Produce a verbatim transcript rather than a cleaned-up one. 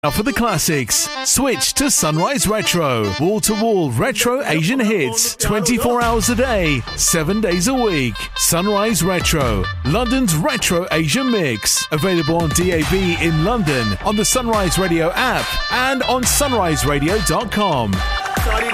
Now for the classics, switch to Sunrise Retro. Wall-to-wall retro Asian hits, twenty-four hours a day, seven days a week. Sunrise Retro, London's retro Asian mix. Available on D A B in London, on the Sunrise Radio app, and on sunrise radio dot com.